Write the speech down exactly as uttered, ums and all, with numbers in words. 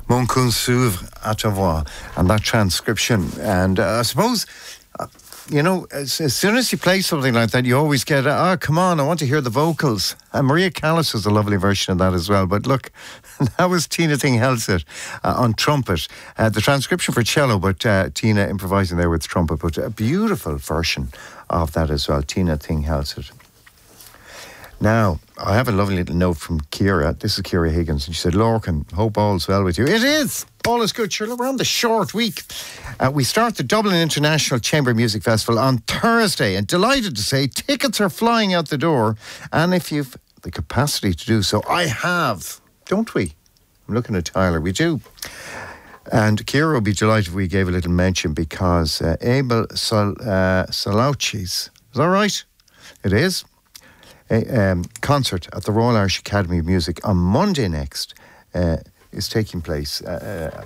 Mon kun s'ouvre à ta voix, and that transcription. And uh, I suppose, uh, you know, as, as soon as you play something like that, you always get, ah, oh, come on, I want to hear the vocals. And Maria Callas was a lovely version of that as well. But look, that was Tina Ting-Helseth uh, on trumpet. Uh, the transcription for cello, but uh, Tina improvising there with trumpet. But a beautiful version of that as well, Tina Ting-Helseth. Now, I have a lovely little note from Ciara. This is Ciara Higgins, and she said, Lorcan, hope all's well with you. It is! All is good. Sure, we're on the short week. Uh, we start the Dublin International Chamber Music Festival on Thursday, and delighted to say tickets are flying out the door. And if you've the capacity to do so, I have, don't we? I'm looking at Tyler, we do. And Ciara would be delighted if we gave a little mention, because uh, Abel Sol, uh, Salouchis, is that right? It is. A um, concert at the Royal Irish Academy of Music on Monday next uh, is taking place. Uh, uh,